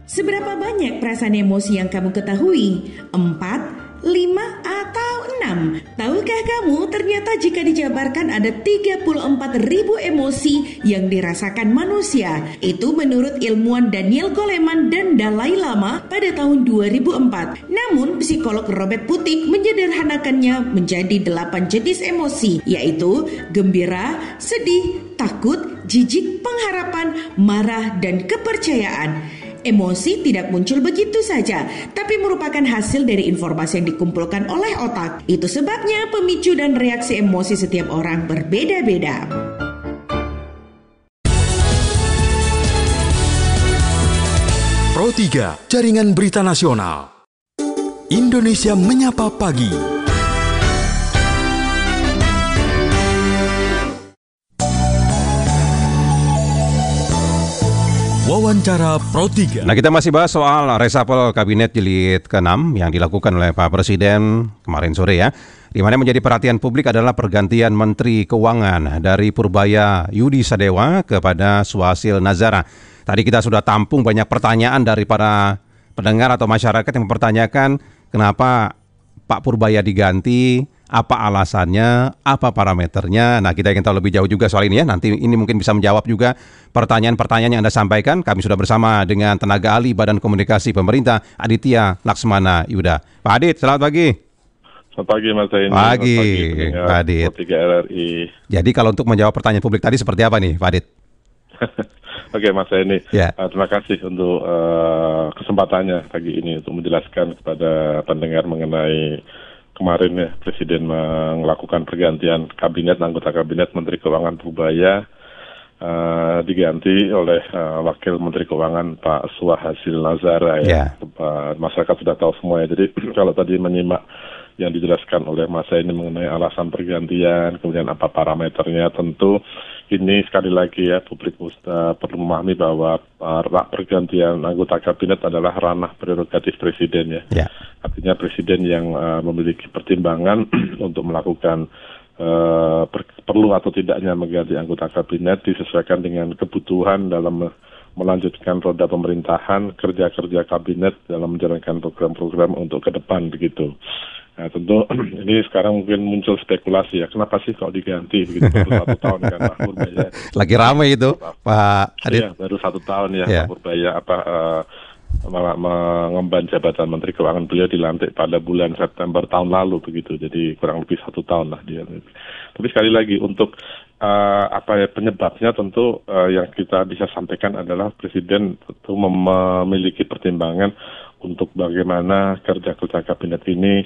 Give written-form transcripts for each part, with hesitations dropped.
Seberapa banyak perasaan emosi yang kamu ketahui? 4, 5, atau 6? Tahukah kamu ternyata jika dijabarkan ada 34.000 emosi yang dirasakan manusia? Itu menurut ilmuwan Daniel Goleman dan Dalai Lama pada tahun 2004. Namun psikolog Robert Putik menyederhanakannya menjadi 8 jenis emosi, yaitu gembira, sedih, takut, jijik, pengharapan, marah, dan kepercayaan. Emosi tidak muncul begitu saja, tapi merupakan hasil dari informasi yang dikumpulkan oleh otak. Itu sebabnya pemicu dan reaksi emosi setiap orang berbeda-beda. Pro 3, Jaringan Berita Nasional. Indonesia Menyapa Pagi. Wawancara Pro 3. Nah, kita masih bahas soal reshuffle kabinet jilid ke-6 yang dilakukan oleh Pak Presiden kemarin sore ya. Di mana menjadi perhatian publik adalah pergantian Menteri Keuangan dari Purbaya Yudi Sadewa kepada Suhasil Nazara. Tadi kita sudah tampung banyak pertanyaan dari para pendengar atau masyarakat yang mempertanyakan kenapa Pak Purbaya diganti, apa alasannya, apa parameternya. Nah, kita ingin tahu lebih jauh juga soal ini ya. Nanti ini mungkin bisa menjawab juga pertanyaan-pertanyaan yang Anda sampaikan. Kami sudah bersama dengan tenaga ahli Badan Komunikasi Pemerintah, Aditya Laksmana Yuda. Pak Adit, selamat pagi. Selamat pagi Mas Zaini. Pagi, Pak Adit. Pro 3 RRI. Jadi kalau untuk menjawab pertanyaan publik tadi seperti apa nih, Pak Adit? Oke Mas Zaini, Ya. Terima kasih untuk kesempatannya pagi ini untuk menjelaskan kepada pendengar mengenai kemarin ya Presiden melakukan pergantian kabinet, anggota kabinet Menteri Keuangan Purbaya diganti oleh Wakil Menteri Keuangan Pak Suhasil Nazara ya. Masyarakat sudah tahu semua ya. Jadi kalau tadi menyimak yang dijelaskan oleh Mas ini mengenai alasan pergantian, kemudian apa parameternya, tentu ini sekali lagi ya publik perlu memahami bahwa pergantian anggota kabinet adalah ranah prerogatif Presiden ya. Artinya Presiden yang memiliki pertimbangan untuk melakukan perlu atau tidaknya mengganti anggota kabinet disesuaikan dengan kebutuhan dalam melanjutkan roda pemerintahan, kerja-kerja kabinet dalam menjalankan program-program untuk ke depan begitu. Nah, tentu ini sekarang mungkin muncul spekulasi ya, kenapa sih kalau diganti begitu baru 1 tahun kan Pak Purbaya. Lagi ramai itu Pak Adit. Iya, baru 1 tahun ya Pak Purbaya mengemban jabatan Menteri Keuangan. Beliau dilantik pada bulan September tahun lalu begitu, jadi kurang lebih 1 tahun lah dia. Tapi sekali lagi untuk penyebabnya tentu yang kita bisa sampaikan adalah Presiden tentu memiliki pertimbangan untuk bagaimana kerja-kerja kabinet ini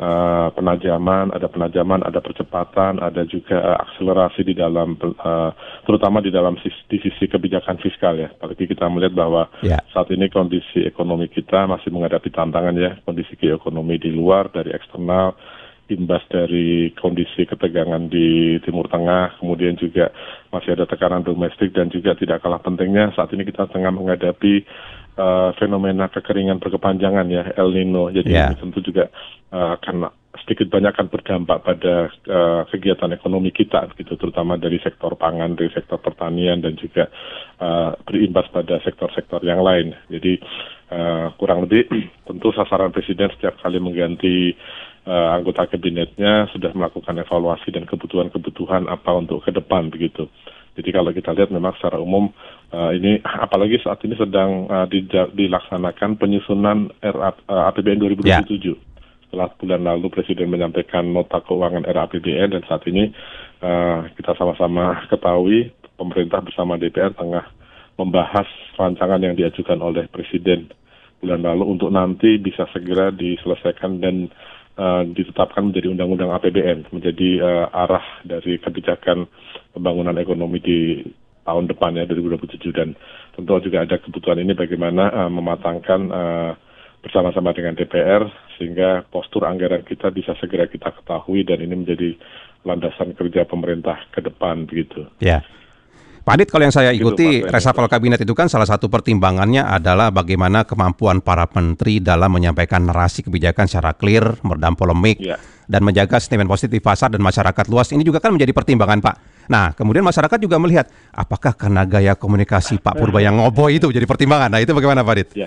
ada penajaman, ada percepatan, ada juga akselerasi di dalam terutama di sisi kebijakan fiskal ya. Apalagi kita melihat bahwa saat ini kondisi ekonomi kita masih menghadapi tantangan ya, kondisi ekonomi di luar dari eksternal, imbas dari kondisi ketegangan di Timur Tengah, kemudian juga masih ada tekanan domestik, dan juga tidak kalah pentingnya saat ini kita tengah menghadapi fenomena kekeringan berkepanjangan ya, El Nino. Jadi ini tentu juga akan sedikit banyak akan berdampak pada kegiatan ekonomi kita gitu, terutama dari sektor pangan, dari sektor pertanian, dan juga berimbas pada sektor-sektor yang lain. Jadi kurang lebih tentu sasaran Presiden setiap kali mengganti anggota kabinetnya sudah melakukan evaluasi dan kebutuhan-kebutuhan apa untuk ke depan begitu. Jadi kalau kita lihat memang secara umum ini apalagi saat ini sedang dilaksanakan penyusunan APBN 2027. Setelah bulan lalu Presiden menyampaikan nota keuangan RAPBN, dan saat ini kita sama-sama ketahui pemerintah bersama DPR tengah membahas rancangan yang diajukan oleh Presiden bulan lalu untuk nanti bisa segera diselesaikan dan ditetapkan menjadi undang-undang APBN, menjadi arah dari kebijakan pembangunan ekonomi di tahun depan ya 2027. Dan tentu juga ada kebutuhan ini bagaimana mematangkan bersama-sama dengan DPR sehingga postur anggaran kita bisa segera kita ketahui, dan ini menjadi landasan kerja pemerintah ke depan begitu. Ya. Pak Adit, kalau yang saya ikuti reshuffle kabinet itu kan salah satu pertimbangannya adalah bagaimana kemampuan para menteri dalam menyampaikan narasi kebijakan secara clear, meredam polemik, dan menjaga sentimen positif pasar dan masyarakat luas. Ini juga kan menjadi pertimbangan Pak. Nah, kemudian masyarakat juga melihat apakah karena gaya komunikasi Pak Purbaya ngoboy itu jadi pertimbangan. Nah, itu bagaimana Pak Adit? Ya.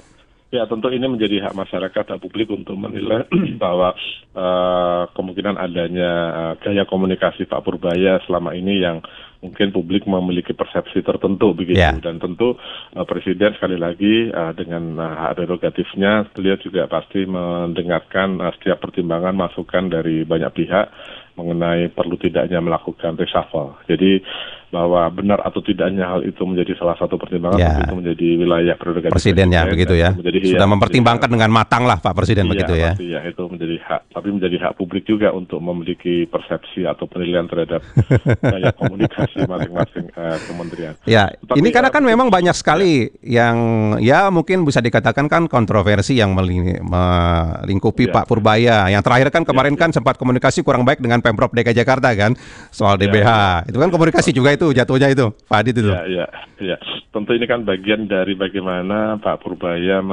Ya, tentu ini menjadi hak masyarakat dan publik untuk menilai bahwa kemungkinan adanya gaya komunikasi Pak Purbaya selama ini yang mungkin publik memiliki persepsi tertentu begitu. Dan tentu Presiden sekali lagi dengan hak prerogatifnya, beliau juga pasti mendengarkan setiap pertimbangan masukan dari banyak pihak mengenai perlu tidaknya melakukan reshuffle. Jadi bahwa benar atau tidaknya hal itu menjadi salah satu pertimbangan, itu menjadi wilayah prerogatif Presidennya begitu ya. Sudah mempertimbangkan dengan matang lah Pak Presiden begitu ya. Pasti, ya, itu menjadi hak, tapi menjadi hak publik juga untuk memiliki persepsi atau penilaian terhadap gaya komunikasi masing-masing kementerian. Ya, tapi, ini karena kan memang banyak sekali yang ya mungkin bisa dikatakan kan kontroversi yang melingkupi Pak Purbaya. Yang terakhir kan kemarin kan sempat komunikasi kurang baik dengan Pemprov DKI Jakarta kan soal DBH. Itu kan komunikasi juga itu jatuhnya itu, Pak Adit itu. Ya. Tentu ini kan bagian dari bagaimana Pak Purbaya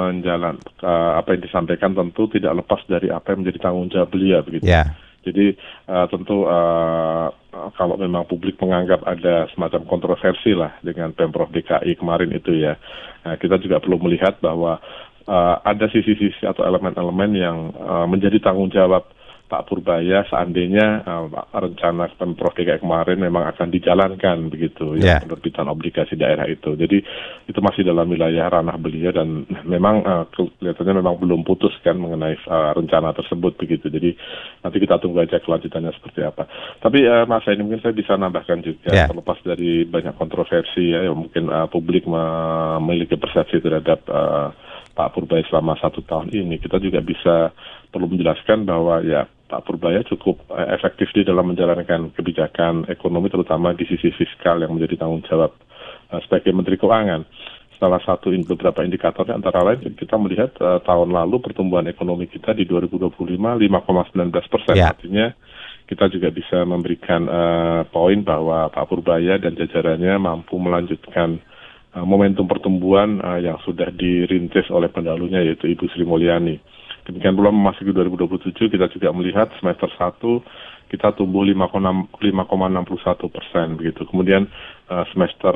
apa yang disampaikan tentu tidak lepas dari apa yang menjadi tanggung jawab beliau begitu. Jadi tentu kalau memang publik menganggap ada semacam kontroversi lah dengan Pemprov DKI kemarin itu ya, kita juga perlu melihat bahwa ada sisi-sisi atau elemen-elemen yang menjadi tanggung jawab Pak Purbaya seandainya rencana Pemprov DKI kemarin memang akan dijalankan begitu ya, penerbitan obligasi daerah itu. Jadi itu masih dalam wilayah ranah beliau dan memang kelihatannya memang belum putus kan mengenai rencana tersebut begitu. Jadi nanti kita tunggu aja kelanjutannya seperti apa. Tapi Mas ini mungkin saya bisa nambahkan juga terlepas dari banyak kontroversi ya mungkin publik memiliki persepsi terhadap Pak Purbaya selama 1 tahun ini, kita juga bisa perlu menjelaskan bahwa ya Pak Purbaya cukup efektif di dalam menjalankan kebijakan ekonomi terutama di sisi fiskal yang menjadi tanggung jawab sebagai Menteri Keuangan. Salah satu beberapa indikatornya antara lain kita melihat tahun lalu pertumbuhan ekonomi kita di 2025 5,19%. Artinya kita juga bisa memberikan poin bahwa Pak Purbaya dan jajarannya mampu melanjutkan momentum pertumbuhan yang sudah dirintis oleh pendahulunya yaitu Ibu Sri Mulyani. Demikian pula memasuki 2027 kita juga melihat semester 1 kita tumbuh 5,61% begitu. Kemudian semester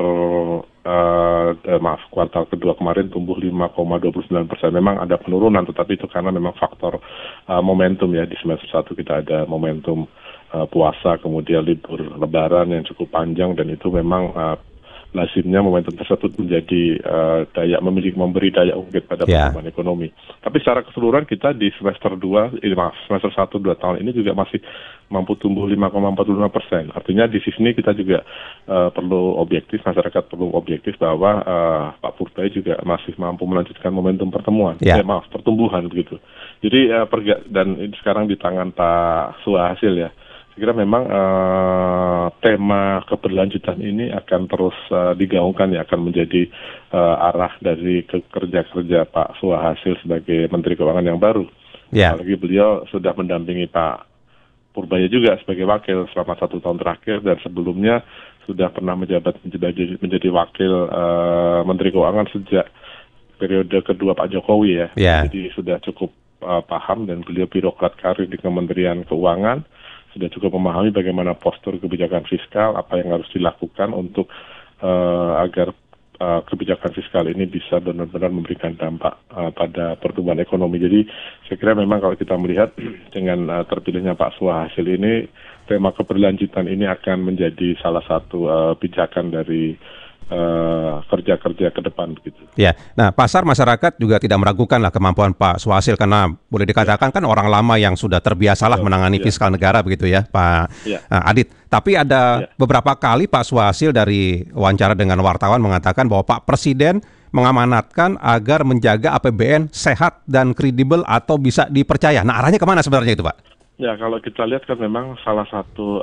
kuartal kedua kemarin tumbuh 5,29%. Memang ada penurunan tetapi itu karena memang faktor momentum ya, di semester 1 kita ada momentum puasa kemudian libur lebaran yang cukup panjang dan itu memang lazimnya momentum tersebut menjadi memberi daya ungkit pada pertumbuhan ekonomi. Tapi secara keseluruhan kita di semester 1 2 tahun ini juga masih mampu tumbuh 5,45%. Artinya di sini kita juga perlu objektif, masyarakat perlu objektif bahwa Pak Purbaya juga masih mampu melanjutkan momentum pertumbuhan begitu. Jadi dan ini sekarang di tangan Pak Suhasil ya. Saya kira memang tema keberlanjutan ini akan terus digaungkan ya, akan menjadi arah dari kerja-kerja Pak Suhasil sebagai Menteri Keuangan yang baru. Apalagi beliau sudah mendampingi Pak Purbaya juga sebagai wakil selama 1 tahun terakhir dan sebelumnya sudah pernah menjabat menjadi wakil Menteri Keuangan sejak periode kedua Pak Jokowi ya. Jadi sudah cukup paham dan beliau birokrat karir di Kementerian Keuangan. Sudah cukup memahami bagaimana postur kebijakan fiskal, apa yang harus dilakukan untuk agar kebijakan fiskal ini bisa benar-benar memberikan dampak pada pertumbuhan ekonomi. Jadi saya kira memang kalau kita melihat dengan terpilihnya Pak Suhasil ini, tema keberlanjutan ini akan menjadi salah satu pijakan dari kerja-kerja ke depan begitu. Ya, nah pasar masyarakat juga tidak meragukan lah kemampuan Pak Suhasil karena boleh dikatakan kan orang lama yang sudah terbiasalah menangani fiskal negara begitu ya Pak Adit. Tapi ada beberapa kali Pak Suhasil dari wawancara dengan wartawan mengatakan bahwa Pak Presiden mengamanatkan agar menjaga APBN sehat dan kredibel atau bisa dipercaya. Nah arahnya kemana sebenarnya itu Pak? Ya kalau kita lihat kan memang salah satu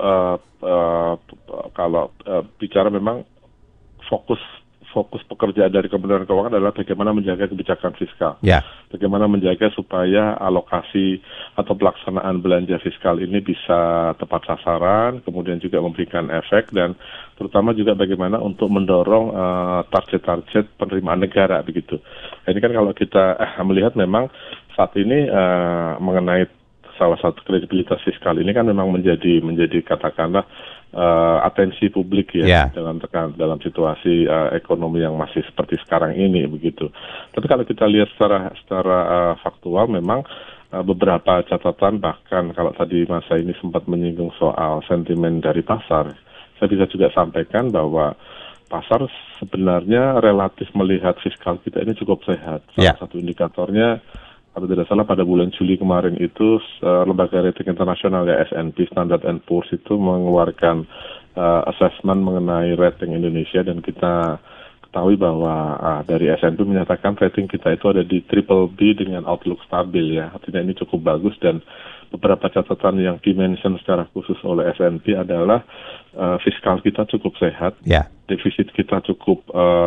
kalau bicara memang fokus pekerjaan dari Kementerian Keuangan adalah bagaimana menjaga kebijakan fiskal. Bagaimana menjaga supaya alokasi atau pelaksanaan belanja fiskal ini bisa tepat sasaran, kemudian juga memberikan efek dan terutama juga bagaimana untuk mendorong target-target penerimaan negara begitu. Ini kan kalau kita melihat memang saat ini mengenai salah satu kredibilitas fiskal ini kan memang menjadi katakanlah atensi publik ya dalam situasi ekonomi yang masih seperti sekarang ini begitu. Tapi kalau kita lihat secara faktual memang beberapa catatan, bahkan kalau tadi Mas ini sempat menyinggung soal sentimen dari pasar, saya bisa juga sampaikan bahwa pasar sebenarnya relatif melihat fiskal kita ini cukup sehat. Salah satu indikatornya, kalau tidak salah pada bulan Juli kemarin itu lembaga rating internasional ya S&P Standard & Poor's itu mengeluarkan assessment mengenai rating Indonesia, dan kita ketahui bahwa dari S&P menyatakan rating kita itu ada di BBB dengan outlook stabil ya. Artinya ini cukup bagus, dan beberapa catatan yang dimention secara khusus oleh S&P adalah fiskal kita cukup sehat, defisit kita cukup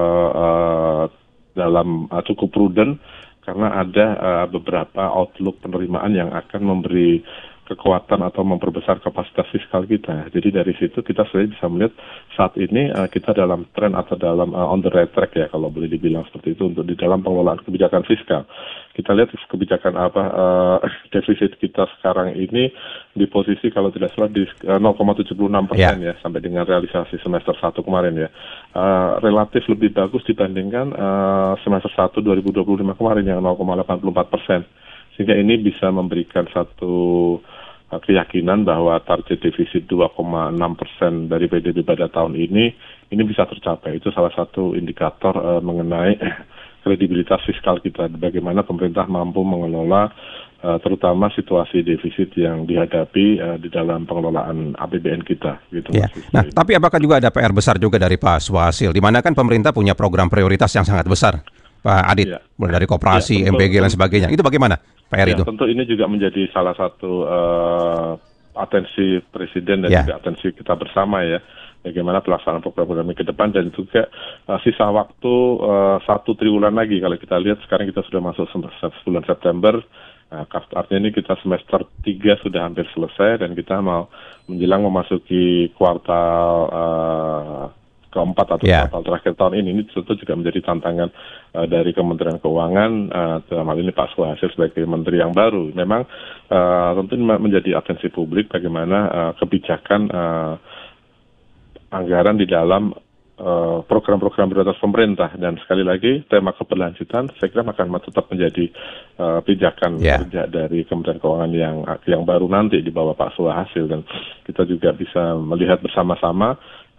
cukup prudent, karena ada beberapa outlook penerimaan yang akan memberi kekuatan atau memperbesar kapasitas fiskal kita. Jadi dari situ kita sebenarnya bisa melihat saat ini kita dalam tren atau dalam on the right track ya, kalau boleh dibilang seperti itu, untuk di dalam pengelolaan kebijakan fiskal. Kita lihat kebijakan defisit kita sekarang ini di posisi kalau tidak salah di 0,76% ya, sampai dengan realisasi semester 1 kemarin ya. Relatif lebih bagus dibandingkan semester 1 2025 kemarin yang 0,84%. Sehingga ini bisa memberikan satu keyakinan bahwa target defisit 2,6% dari PDB pada tahun ini bisa tercapai. Itu salah satu indikator mengenai kredibilitas fiskal kita, bagaimana pemerintah mampu mengelola terutama situasi defisit yang dihadapi di dalam pengelolaan APBN kita. Gitu, Nah, tapi apakah juga ada PR besar juga dari Pak Suhasil, di mana kan pemerintah punya program prioritas yang sangat besar, Pak Adit, mulai dari koperasi, MBG dan sebagainya. Itu bagaimana PR itu? Tentu ini juga menjadi salah satu atensi Presiden dan juga atensi kita bersama ya. Bagaimana pelaksanaan program-program ini ke depan, dan juga sisa waktu 1 triwulan lagi. Kalau kita lihat sekarang kita sudah masuk bulan September, artinya ini kita semester 3 sudah hampir selesai, dan kita mau menjelang memasuki kuartal keempat atau kuartal terakhir tahun ini. Ini tentu juga menjadi tantangan dari Kementerian Keuangan, dalam hal ini Pak Suhasil sebagai Menteri yang baru. Memang tentu menjadi atensi publik bagaimana kebijakan anggaran di dalam program-program prioritas pemerintah, dan sekali lagi tema keberlanjutan saya kira akan tetap menjadi pijakan kerja dari Kementerian Keuangan yang baru nanti di bawah Pak Suhasil, dan kita juga bisa melihat bersama-sama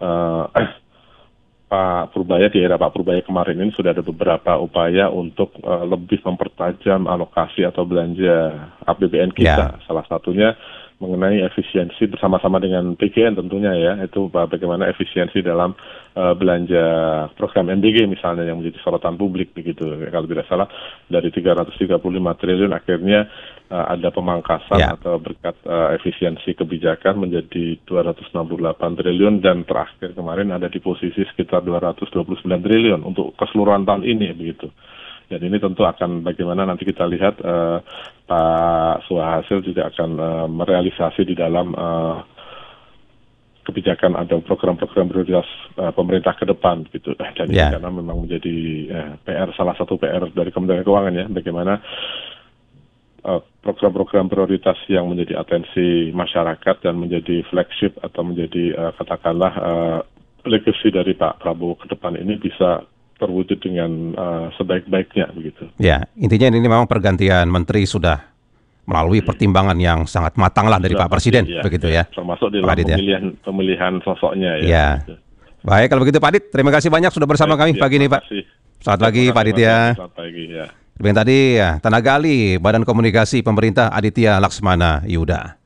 Pak Purbaya, di era Pak Purbaya kemarin ini sudah ada beberapa upaya untuk lebih mempertajam alokasi atau belanja APBN kita. Salah satunya mengenai efisiensi bersama-sama dengan PGN tentunya ya, itu bagaimana efisiensi dalam belanja program MBG misalnya yang menjadi sorotan publik begitu. Kalau tidak salah dari 335 triliun akhirnya ada pemangkasan atau berkat efisiensi kebijakan menjadi 268 triliun, dan terakhir kemarin ada di posisi sekitar 229 triliun untuk keseluruhan tahun ini begitu. Dan ini tentu akan bagaimana nanti kita lihat Pak Suhasil juga akan merealisasi di dalam kebijakan atau program-program prioritas pemerintah ke depan gitu. Dan ini karena memang menjadi salah satu PR dari Kementerian Keuangan ya, bagaimana program-program prioritas yang menjadi atensi masyarakat dan menjadi flagship atau menjadi katakanlah legacy dari Pak Prabowo ke depan ini bisa terwujud dengan sebaik-baiknya begitu. Ya, intinya ini memang pergantian menteri sudah melalui pertimbangan yang sangat matang lah dari Pak Presiden, begitu ya. Termasuk di dalam pemilihan sosoknya ya. Gitu. Baik, kalau begitu Pak Adit, terima kasih banyak sudah bersama kami pagi ini Pak. Selamat pagi Pak Adit ya. Selamat pagi ya. Yang tadi tenaga ahli Badan Komunikasi Pemerintah Aditya Laksmana Yuda.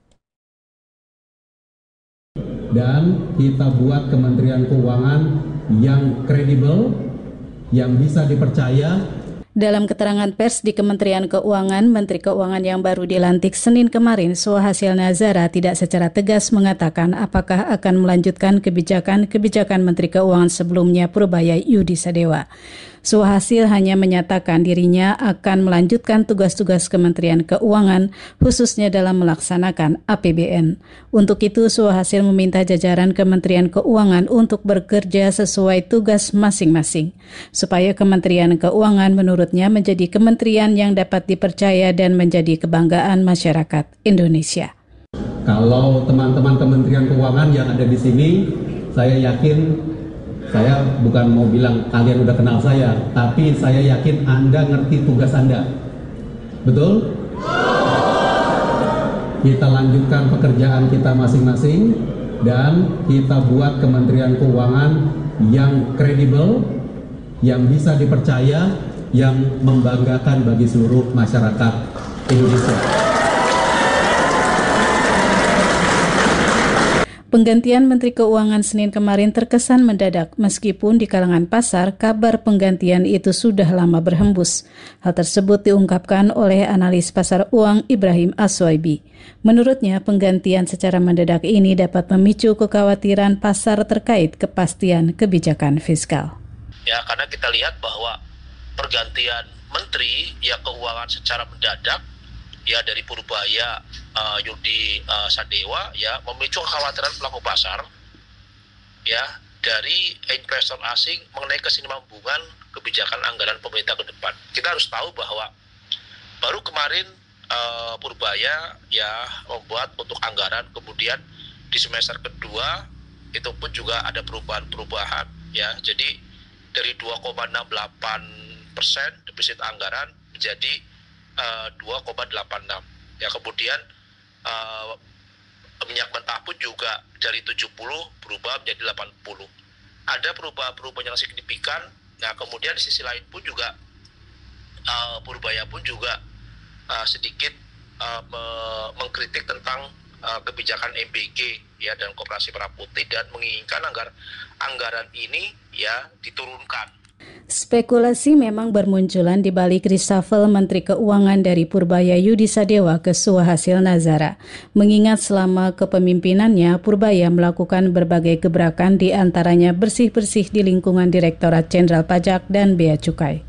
Dan kita buat Kementerian Keuangan yang kredibel, yang bisa dipercaya. Dalam keterangan pers di Kementerian Keuangan, Menteri Keuangan yang baru dilantik Senin kemarin, Suhasil Nazara tidak secara tegas mengatakan apakah akan melanjutkan kebijakan Menteri Keuangan sebelumnya Purbaya Yudi Sadewa. Suhasil hanya menyatakan dirinya akan melanjutkan tugas-tugas Kementerian Keuangan, khususnya dalam melaksanakan APBN. Untuk itu, Suhasil meminta jajaran Kementerian Keuangan untuk bekerja sesuai tugas masing-masing, supaya Kementerian Keuangan menurutnya menjadi kementerian yang dapat dipercaya dan menjadi kebanggaan masyarakat Indonesia. Kalau teman-teman Kementerian Keuangan yang ada di sini, saya yakin, saya bukan mau bilang kalian udah kenal saya, tapi saya yakin Anda ngerti tugas Anda. Betul? Kita lanjutkan pekerjaan kita masing-masing dan kita buat Kementerian Keuangan yang kredibel, yang bisa dipercaya, yang membanggakan bagi seluruh masyarakat Indonesia. Penggantian Menteri Keuangan Senin kemarin terkesan mendadak, meskipun di kalangan pasar kabar penggantian itu sudah lama berhembus. Hal tersebut diungkapkan oleh analis pasar uang Ibrahim Aswaibi. Menurutnya, penggantian secara mendadak ini dapat memicu kekhawatiran pasar terkait kepastian kebijakan fiskal. Ya, karena kita lihat bahwa pergantian Menteri Keuangan secara mendadak dari Purbaya Yudi Sadewa memicu kekhawatiran pelaku pasar dari investor asing mengenai kesinambungan kebijakan anggaran pemerintah ke depan. Kita harus tahu bahwa baru kemarin Purbaya membuat untuk anggaran, kemudian di semester kedua itu pun juga ada perubahan jadi dari 2,68% defisit anggaran menjadi 2,86. Kemudian minyak mentah pun juga dari 70 berubah menjadi 80. Ada perubahan yang signifikan. Nah, kemudian di sisi lain pun juga Purbaya pun juga sedikit mengkritik tentang kebijakan MBG dan Koperasi Merah Putih dan menginginkan agar anggaran ini diturunkan. Spekulasi memang bermunculan di balik reshuffle Menteri Keuangan dari Purbaya Yudi Sadewa ke Suhasil Nazara. Mengingat selama kepemimpinannya, Purbaya melakukan berbagai gebrakan, di antaranya bersih-bersih di lingkungan Direktorat Jenderal Pajak dan Bea Cukai.